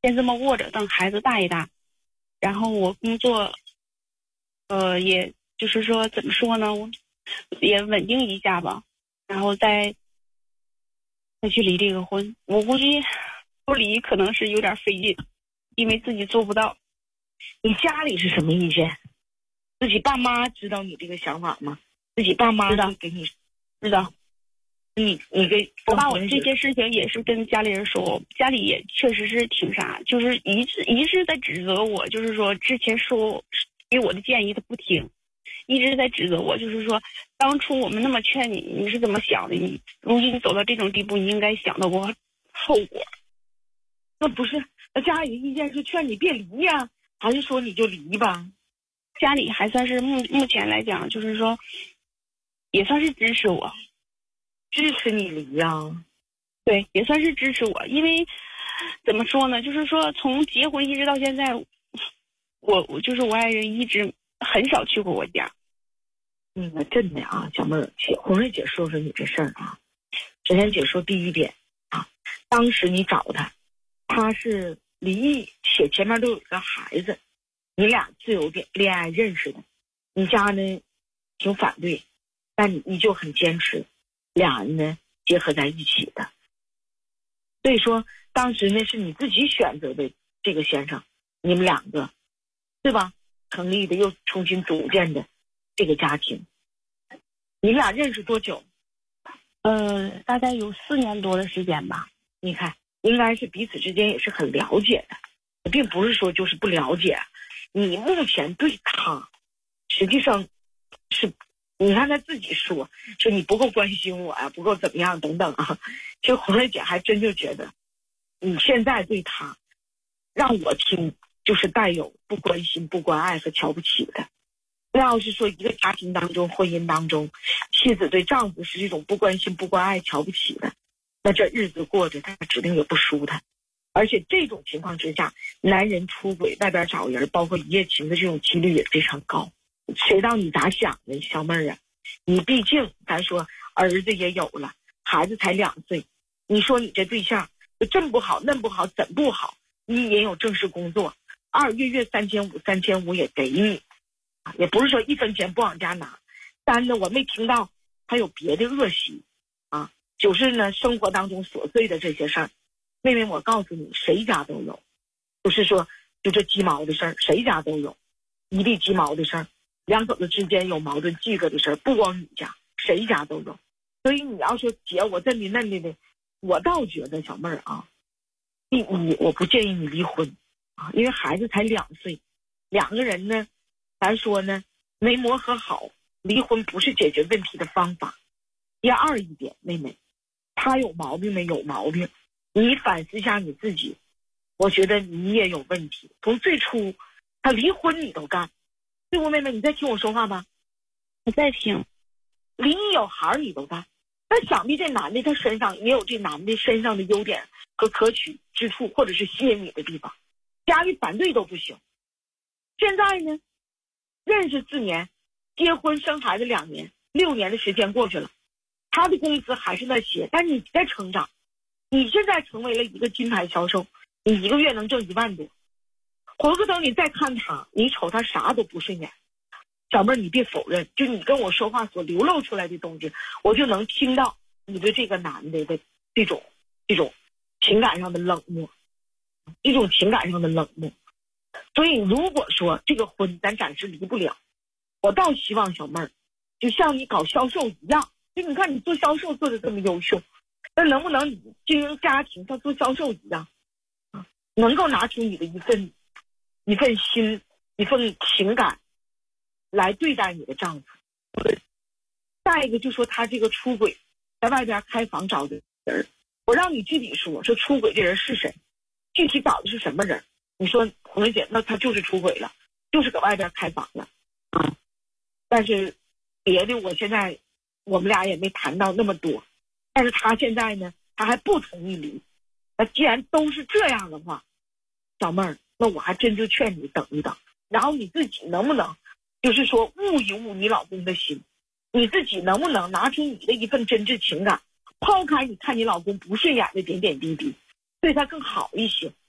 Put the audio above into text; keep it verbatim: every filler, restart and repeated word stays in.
先这么握着，等孩子大一大。然后我工作，呃，也就是说怎么说呢，我也稳定一下吧，然后再再去离这个婚。我估计不离可能是有点费劲，因为自己做不到。 你家里是什么意见？自己爸妈知道你这个想法吗？自己爸妈就给你知道。 你你给我把我这件事情也是跟家里人说，家里也确实是挺啥，就是一直一直在指责我，就是说之前说给我的建议他不听，一直在指责我，就是说当初我们那么劝你，你是怎么想的？你如今走到这种地步，你应该想到过后果。 那不是，那家里的意见是劝你别离呀，还是说你就离吧？ 家里还算是目目前来讲，就是说也算是支持我。 支持你离呀？ 对，也算是支持我。因为怎么说呢，就是说从结婚一直到现在，我我就是我爱人一直很少去过我家。 那个真的啊，小妹儿，红瑞姐说说你这事儿啊。首先姐说第一点啊，当时你找他，他是离异且前面都有一个孩子，你俩自由恋恋爱认识的，你家呢挺反对，但你依旧很坚持。俩人呢结合在一起的，所以说当时呢是你自己选择的这个先生，你们两个对吧？成立的又重新组建的这个家庭。你们俩认识多久？ 呃，大概有四年多的时间吧。 你看，应该是彼此之间也是很了解的，并不是说就是不了解。你目前对他，实际上是。你看他自己说说你不够关心我呀、啊，不够怎么样等等啊。其实红瑞姐还真就觉得，你现在对他，让我听就是带有不关心、不关爱和瞧不起的。那要是说一个家庭当中、婚姻当中，妻子对丈夫是这种不关心、不关爱、瞧不起的，那这日子过着他指定也不舒坦。而且这种情况之下，男人出轨、外边找人，包括一夜情的这种几率也非常高。谁道你咋想的，小妹儿啊？你毕竟咱说儿子也有了，孩子才两岁，你说你这对象就这不好嫩不好怎不好？你也有正式工作，二月月三千五三千五也给你，也不是说一分钱不往家拿。三呢，我没听到还有别的恶习啊，就是呢生活当中琐碎的这些事儿。妹妹，我告诉你，谁家都有，不是说就这鸡毛的事儿，谁家都有一地鸡毛的事儿。两口子之间有矛盾忌讳的事儿，不光你家，谁家都有。所以你要说姐，我这么嫩的呢，我倒觉得小妹儿啊，第一，我不建议你离婚啊，因为孩子才两岁，两个人呢，咱说呢没磨合好，离婚不是解决问题的方法。第二一点，妹妹，他有毛病没有毛病，你反思一下你自己，我觉得你也有问题。从最初他离婚你都干。对不，妹妹，你在听我说话吗？ 我在听。 离异有孩你都干，那想必这男的他身上也有这男的身上的优点和可取之处，或者是吸引你的地方，家里反对都不行。现在呢，认识四年，结婚生孩子两年，六年的时间过去了，他的工资还是那些，但你在成长，你现在成为了一个金牌销售，你一个月能挣一万多。回过头你再看他，你瞅他啥都不顺眼。小妹儿，你别否认，就你跟我说话所流露出来的东西，我就能听到你对这个男的的这种这种情感上的冷漠，一种情感上的冷漠。所以如果说这个婚咱暂时离不了，我倒希望小妹儿就像你搞销售一样，就你看你做销售做的这么优秀，那能不能你经营家庭像做销售一样啊，能够拿出你的一份一份心一份情感来对待你的丈夫。再一个就说他这个出轨在外边开房找的人，我让你具体说说出轨这人是谁，具体找的是什么人。你说红梅姐，那他就是出轨了，就是搁外边开房了啊。但是别的我现在我们俩也没谈到那么多，但是他现在呢他还不同意离。那既然都是这样的话，小妹儿，那我还真就劝你等一等，然后你自己能不能就是说悟一悟你老公的心，你自己能不能拿出你的一份真挚情感，抛开你看你老公不顺眼的点点滴滴，对他更好一些。